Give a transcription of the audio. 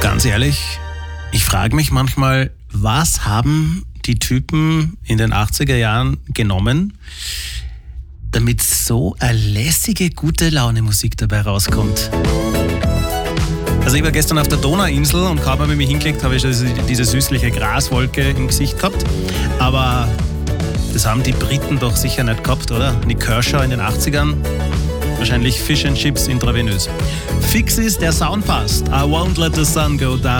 Ganz ehrlich, ich frage mich manchmal, was haben die Typen in den 80er Jahren genommen, damit so eine lässige, gute Laune-Musik dabei rauskommt. Also ich war gestern auf der Donauinsel und kaum habe ich mich hingelegt, habe ich diese süßliche Graswolke im Gesicht gehabt. Aber das haben die Briten doch sicher nicht gehabt, oder? Nick Kershaw in den 80ern. Wahrscheinlich Fish and Chips intravenös. Fix ist, der Sound passt. I won't let the sun go down.